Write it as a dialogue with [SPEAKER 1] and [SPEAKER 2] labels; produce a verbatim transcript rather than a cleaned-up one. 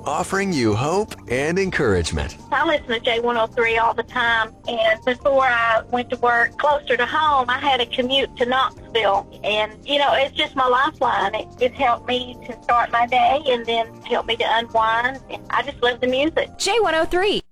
[SPEAKER 1] offering you hope and encouragement.
[SPEAKER 2] I listen to J one oh three all the time, and before I went to work closer to home, I had a commute to Knoxville, and, you know, it's just my lifeline. It, it helped me to start my day and then helped me to unwind, and I just love the music.
[SPEAKER 3] J one oh three.